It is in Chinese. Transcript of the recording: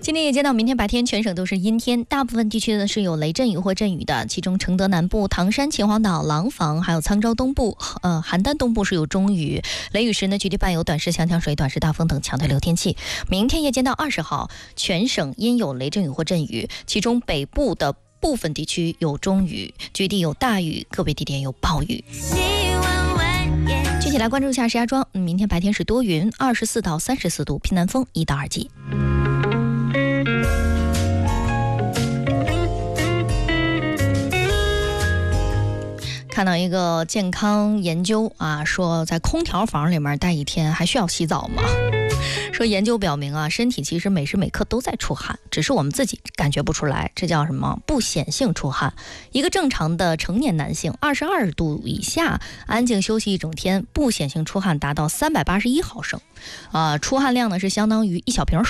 今天夜间到明天白天全省都是阴天，大部分地区呢是有雷阵雨或阵雨的，其中承德南部、唐山、秦皇岛、廊坊还有沧州东部、邯郸东部是有中雨，雷雨时呢局地伴有短时强降水、短时大风等强对流天气。明天夜间到20号，全省阴有雷阵雨或阵雨，其中北部的部分地区有中雨，局地有大雨，个别地点有暴雨。具体来关注一下石家庄，明天白天是多云，24到34度，偏南风1到2级。看到一个健康研究啊，说在空调房里面待一天还需要洗澡吗？说研究表明啊，身体其实每时每刻都在出汗，只是我们自己感觉不出来，这叫什么？不显性出汗。一个正常的成年男性22度以下，安静休息一整天，不显性出汗达到381毫升，出汗量呢是相当于1小瓶水。